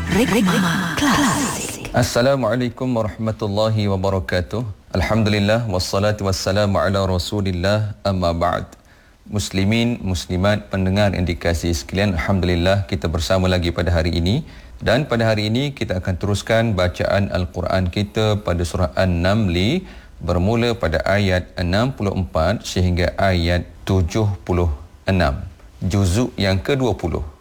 Rikmah Klasik. Assalamualaikum warahmatullahi wabarakatuh. Alhamdulillah wassalatu wassalamu ala Rasulillah, amma ba'd. Muslimin, muslimat, pendengar yang dikasihi sekalian, alhamdulillah kita bersama lagi pada hari ini, dan pada hari ini kita akan teruskan bacaan Al-Quran kita pada surah An-Naml bermula pada ayat 64 sehingga ayat 76, juzuk yang ke-20.